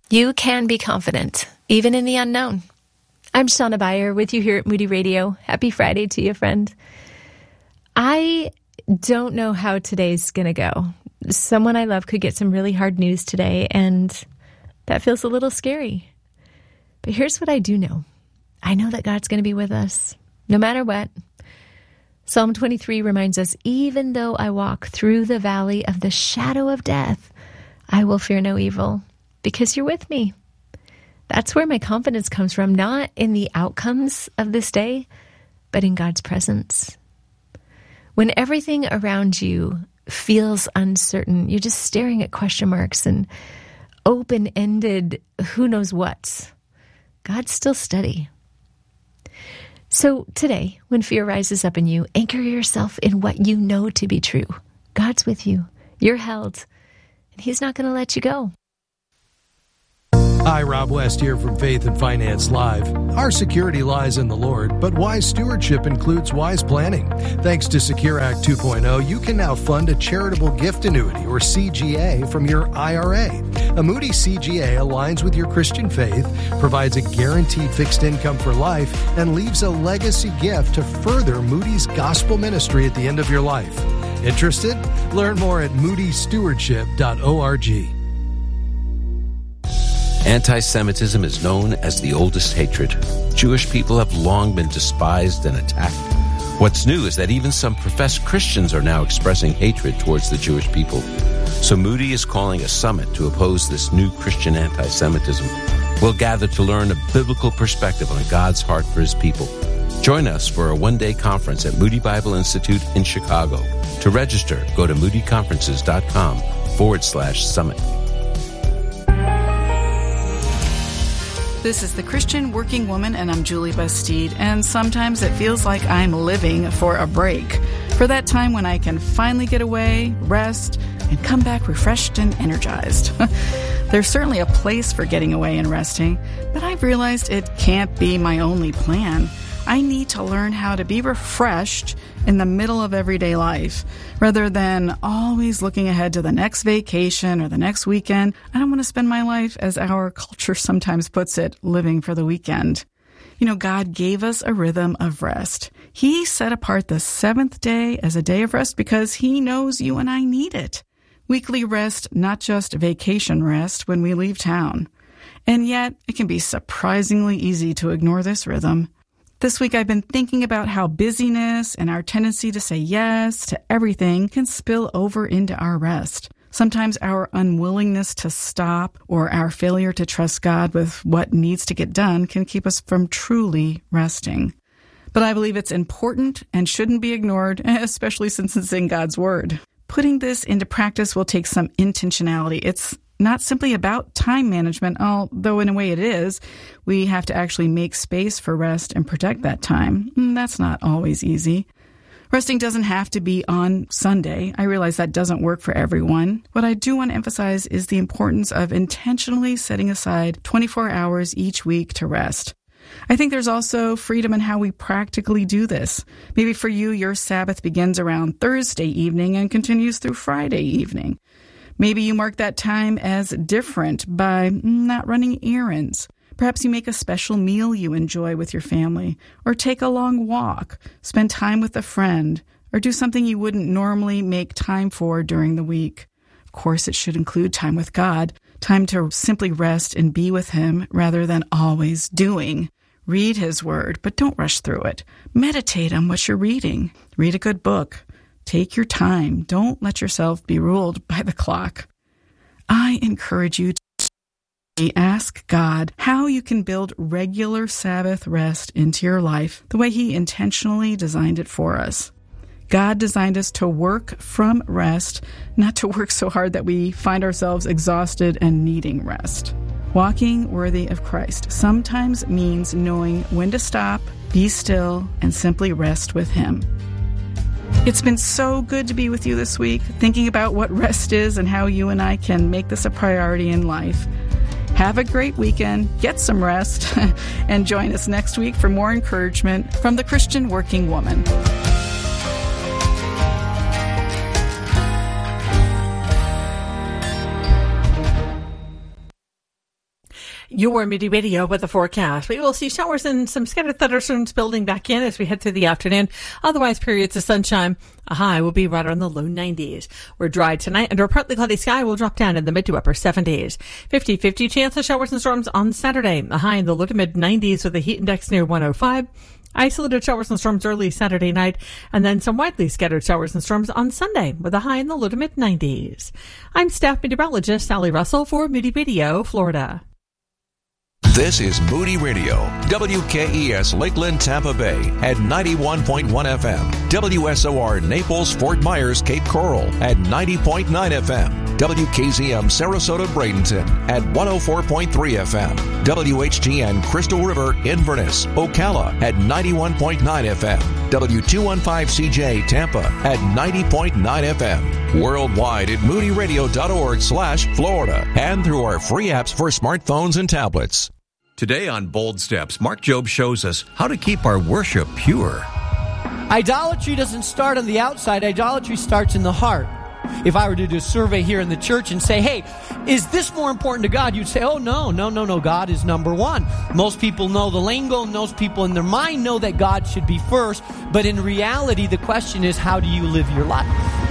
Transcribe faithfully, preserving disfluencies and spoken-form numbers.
You can be confident, even in the unknown. I'm Shauna Beyer with you here at Moody Radio. Happy Friday to you, friend. I don't know how today's going to go. Someone I love could get some really hard news today, and that feels a little scary. But here's what I do know. I know that God's going to be with us, no matter what. Psalm twenty-three reminds us, even though I walk through the valley of the shadow of death, I will fear no evil, because you're with me. That's where my confidence comes from, not in the outcomes of this day, but in God's presence. When everything around you feels uncertain, you're just staring at question marks and open-ended who knows what's, God's still steady. So today, when fear rises up in you, anchor yourself in what you know to be true. God's with you. You're held. And He's not going to let you go. Hi, Rob West here from Faith and Finance Live. Our security lies in the Lord, but wise stewardship includes wise planning. Thanks to Secure Act two point oh, you can now fund a charitable gift annuity, or C G A, from your I R A. A Moody C G A aligns with your Christian faith, provides a guaranteed fixed income for life, and leaves a legacy gift to further Moody's gospel ministry at the end of your life. Interested? Learn more at moody stewardship dot org. Anti-Semitism is known as the oldest hatred. Jewish people have long been despised and attacked. What's new is that even some professed Christians are now expressing hatred towards the Jewish people. So Moody is calling a summit to oppose this new Christian anti-Semitism. We'll gather to learn a biblical perspective on God's heart for His people. Join us for a one-day conference at Moody Bible Institute in Chicago. To register, go to moody conferences dot com forward slash summit. This is The Christian Working Woman, and I'm Julie Bastide, and sometimes it feels like I'm living for a break, for that time when I can finally get away, rest, and come back refreshed and energized. There's certainly a place for getting away and resting, but I've realized it can't be my only plan. I need to learn how to be refreshed in the middle of everyday life, rather than always looking ahead to the next vacation or the next weekend. I don't want to spend my life, as our culture sometimes puts it, living for the weekend. You know, God gave us a rhythm of rest. He set apart the seventh day as a day of rest because He knows you and I need it. Weekly rest, not just vacation rest when we leave town. And yet, it can be surprisingly easy to ignore this rhythm. This week, I've been thinking about how busyness and our tendency to say yes to everything can spill over into our rest. Sometimes our unwillingness to stop or our failure to trust God with what needs to get done can keep us from truly resting. But I believe it's important and shouldn't be ignored, especially since it's in God's Word. Putting this into practice will take some intentionality. It's not simply about time management, although in a way it is. We have to actually make space for rest and protect that time. That's not always easy. Resting doesn't have to be on Sunday. I realize that doesn't work for everyone. What I do want to emphasize is the importance of intentionally setting aside twenty-four hours each week to rest. I think there's also freedom in how we practically do this. Maybe for you, your Sabbath begins around Thursday evening and continues through Friday evening. Maybe you mark that time as different by not running errands. Perhaps you make a special meal you enjoy with your family, or take a long walk, spend time with a friend, or do something you wouldn't normally make time for during the week. Of course, it should include time with God, time to simply rest and be with Him rather than always doing. Read His Word, but don't rush through it. Meditate on what you're reading. Read a good book. Take your time. Don't let yourself be ruled by the clock. I encourage you to ask God how you can build regular Sabbath rest into your life the way He intentionally designed it for us. God designed us to work from rest, not to work so hard that we find ourselves exhausted and needing rest. Walking worthy of Christ sometimes means knowing when to stop, be still, and simply rest with Him. It's been so good to be with you this week, thinking about what rest is and how you and I can make this a priority in life. Have a great weekend, get some rest, and join us next week for more encouragement from the Christian Working Woman. Your Moody Radio with the forecast. We will see showers and some scattered thunderstorms building back in as we head through the afternoon. Otherwise, periods of sunshine. A high will be right around the low nineties. We're dry tonight under a partly cloudy sky. Will drop down in the mid to upper seventies. fifty-fifty chance of showers and storms on Saturday. A high in the low to mid nineties with a heat index near one oh five. Isolated showers and storms early Saturday night, and then some widely scattered showers and storms on Sunday with a high in the low to mid nineties. I'm staff meteorologist Sally Russell for Moody Radio, Florida. This is Moody Radio, W K E S Lakeland, Tampa Bay at ninety-one point one F M, W S O R Naples, Fort Myers, Cape Coral at ninety point nine F M, W K Z M Sarasota, Bradenton at one oh four point three F M, W H G N Crystal River, Inverness, Ocala at ninety-one point nine F M, W two fifteen C J Tampa at ninety point nine F M, worldwide at moodyradio.org slash Florida, and through our free apps for smartphones and tablets. Today on Bold Steps, Mark Jobe shows us how to keep our worship pure. Idolatry doesn't start on the outside. Idolatry starts in the heart. If I were to do a survey here in the church and say, hey, is this more important to God? You'd say, oh, no, no, no, no, God is number one. Most people know the lingo, and most people in their mind know that God should be first. But in reality, the question is, how do you live your life?